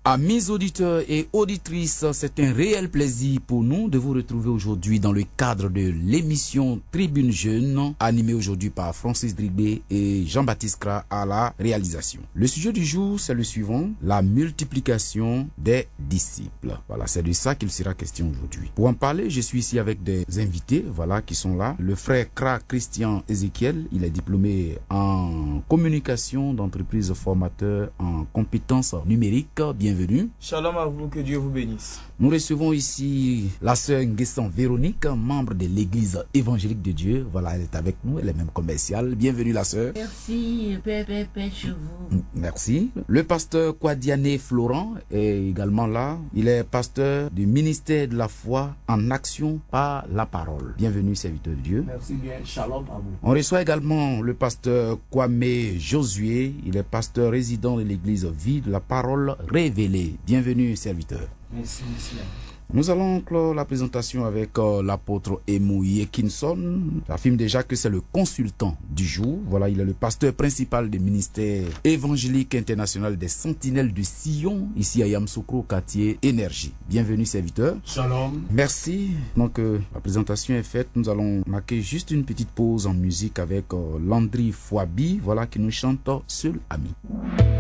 Amis auditeurs et auditrices, c'est un réel plaisir pour nous de vous retrouver aujourd'hui dans le cadre de l'émission Tribune Jeune, animée aujourd'hui par Francis Dribé et Jean-Baptiste Kra à la réalisation. Le sujet du jour, c'est le suivant, la multiplication des disciples. Voilà, c'est de ça qu'il sera question aujourd'hui. Pour en parler, je suis ici avec des invités, voilà, qui sont là. Le frère Kra Christian Ézéchiel, il est diplômé en communication d'entreprise, formateur en compétences numériques. Bienvenue. Shalom à vous, que Dieu vous bénisse. Nous recevons ici la sœur Nguessan Véronique, membre de l'église évangélique de Dieu. Voilà, elle est avec nous, elle est même commerciale. Bienvenue la sœur. Merci, paix chez vous. Merci. Le pasteur Kwadiane Florent est également là. Il est pasteur du ministère de la foi en action par la parole. Bienvenue, serviteur de Dieu. Merci bien, shalom à vous. On reçoit également le pasteur Kwame Josué. Il est pasteur résident de l'église Vie de la parole révélée. Bienvenue, serviteur. Merci, monsieur. Nous allons clore la présentation avec l'apôtre Emu Yekinson. J'affirme déjà que c'est le consultant du jour. Voilà, il est le pasteur principal du ministère évangélique international des Sentinelles de Sion, ici à Yamoussoukro, quartier Énergie. Bienvenue, serviteur. Shalom. Merci. Donc, la présentation est faite. Nous allons marquer juste une petite pause en musique avec Landry Fouabi, voilà, qui nous chante Seul ami.